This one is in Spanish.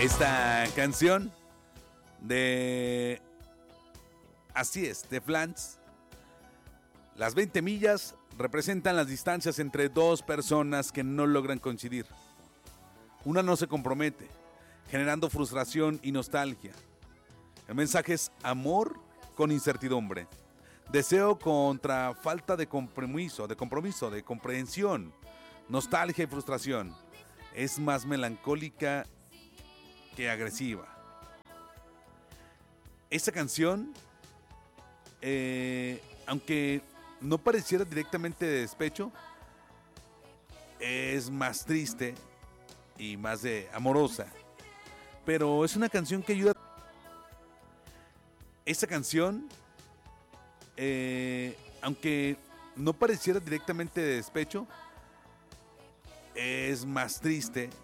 Esta canción de... Así es, de Flans. Las 20 millas representan las distancias entre dos personas que no logran coincidir. Una no se compromete, generando frustración y nostalgia. El mensaje es amor con incertidumbre. Deseo contra falta de compromiso, de comprensión. Nostalgia y frustración. Es más melancólica que agresiva. Esta canción, aunque no pareciera directamente de despecho, es más triste y más amorosa. Pero es una canción que ayuda. Esta canción, aunque no pareciera directamente de despecho, es más triste